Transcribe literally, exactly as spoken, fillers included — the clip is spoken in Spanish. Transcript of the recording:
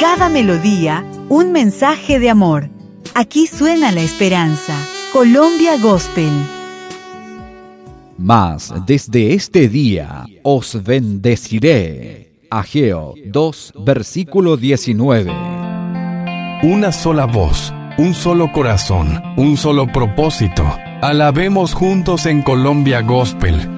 cada melodía, un mensaje de amor. Aquí suena la esperanza. Colombia Gospel. Mas desde este día os bendeciré. Ageo dos, versículo diecinueve. Una sola voz, un solo corazón, un solo propósito. Alabemos juntos en Colombia Gospel.